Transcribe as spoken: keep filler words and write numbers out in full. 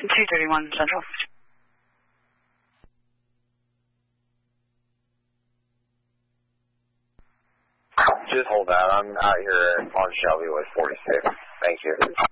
two thirty-one Central. Just hold that. I'm out here on Shelby with forty-six. Thank you.